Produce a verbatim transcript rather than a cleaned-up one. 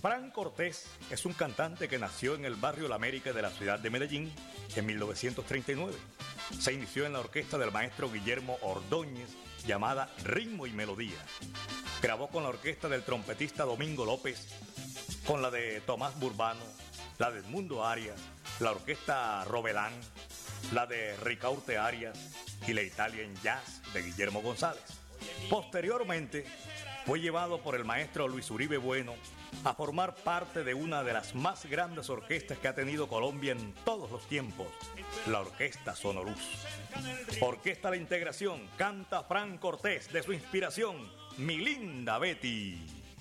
Fran Cortés es un cantante que nació en el barrio La América de la ciudad de Medellín en mil novecientos treinta y nueve. Se inició en la orquesta del maestro Guillermo Ordóñez, llamada Ritmo y Melodía. Grabó con la orquesta del trompetista Domingo López, con la de Tomás Burbano, la de Edmundo Arias, la orquesta Robelán, la de Ricaurte Arias y la Italian Jazz de Guillermo González. Posteriormente, fue llevado por el maestro Luis Uribe Bueno a formar parte de una de las más grandes orquestas que ha tenido Colombia en todos los tiempos, la Orquesta Sonoluz. Orquesta La Integración, canta Fran Cortés de su inspiración, Mi Linda Betty.